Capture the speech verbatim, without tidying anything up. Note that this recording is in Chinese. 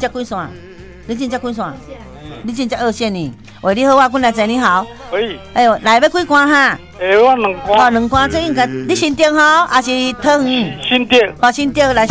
才几线？你真正几线？你真正二线呢？喂，你好，我阮来者你好。 喂。 哎呦，来要几罐哈？ 诶，我两罐。 哦，两罐，这应该你新店吼，还是桃园？ 新店。 哦，新店来。